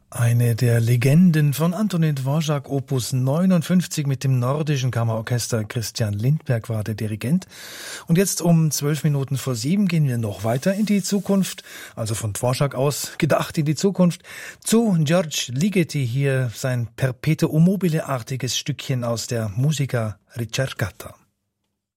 Eine der Legenden von Antonín Dvořák, Opus 59 mit dem Nordischen Kammerorchester. Christian Lindberg war der Dirigent. Und jetzt um 7:12 gehen wir noch weiter in die Zukunft, also von Dvořák aus gedacht in die Zukunft, zu György Ligeti, hier sein Perpetuum mobile-artiges Stückchen aus der Musica Ricercata.